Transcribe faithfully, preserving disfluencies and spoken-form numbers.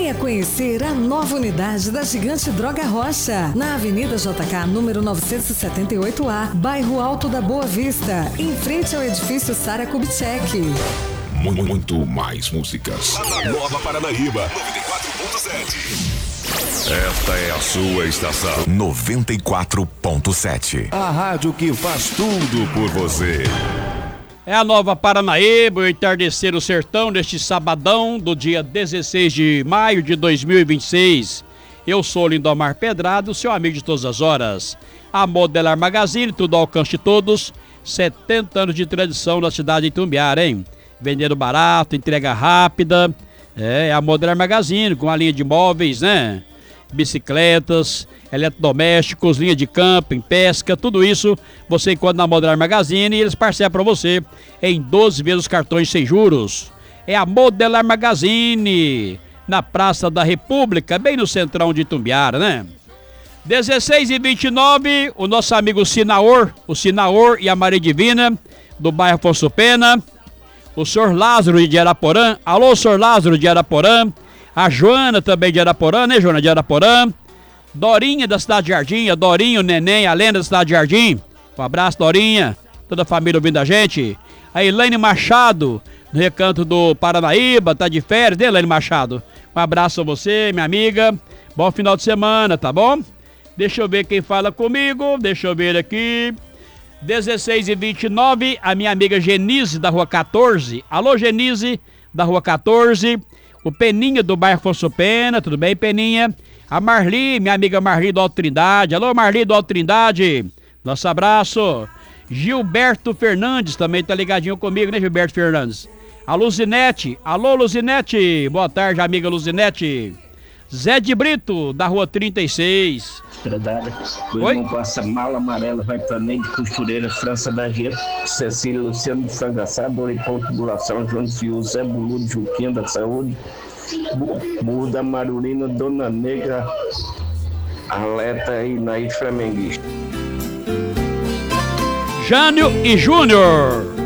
Venha conhecer a nova unidade da Gigante Droga Rocha, na Avenida J K, número novecentos e setenta e oito A, bairro Alto da Boa Vista, em frente ao edifício Sara Kubitschek. Muito mais músicas. Nova Paranaíba, noventa e quatro ponto sete. Esta é a sua estação. noventa e quatro ponto sete. A rádio que faz tudo por você. É a Nova Paranaíba, o entardecer o sertão deste sabadão do dia dezesseis de maio de dois mil e vinte e seis. Eu sou Lindomar Pedrado, seu amigo de todas as horas. A Modelar Magazine, tudo ao alcance de todos. setenta anos de tradição na cidade de Itumbiara, hein? Vendendo barato, entrega rápida. É, a Modelar Magazine, com a linha de móveis, né? Bicicletas, eletrodomésticos, linha de camping, pesca, tudo isso você encontra na Modelar Magazine e eles parcelam para você em doze vezes os cartões sem juros. É a Modelar Magazine, na Praça da República, bem no centrão de Itumbiara, né? dezesseis e vinte e nove, o nosso amigo Sinaor, o Sinaor e a Maria Divina, do bairro Afonso Pena. O senhor Lázaro de Araporã, alô, senhor Lázaro de Araporã. A Joana também de Araporã, né, Joana de Araporã? Dorinha da Cidade de Jardim, a Dorinha, o Neném, a Lenda da Cidade de Jardim. Um abraço, Dorinha, toda a família ouvindo a gente. A Elaine Machado, no Recanto do Paranaíba, tá de férias, né, Elaine Machado? Um abraço a você, minha amiga. Bom final de semana, tá bom? Deixa eu ver quem fala comigo, deixa eu ver aqui. dezesseis e vinte e nove, a minha amiga Genise, da Rua quatorze. Alô, Genise, da Rua quatorze. O Peninha, do bairro Afonso Pena, tudo bem, Peninha? A Marli, minha amiga Marli do Alto Trindade. Alô, Marli do Alto Trindade. Nosso abraço. Gilberto Fernandes também tá ligadinho comigo, né, Gilberto Fernandes? A Luzinete. Alô, Luzinete. Boa tarde, amiga Luzinete. Zé de Brito, da Rua trinta e seis. Predada, o Oi? irmão passa mala amarela, vai para Ney de Costureira, França da Geta, Cecília, Luciano de Frangaçado, Oripão Tubulação, João de Fiu, Zé Buludo, Juquinha da Saúde, Burro da Marurina, Dona Negra, Arleta e Nair Flamenguista. Jânio e Júnior.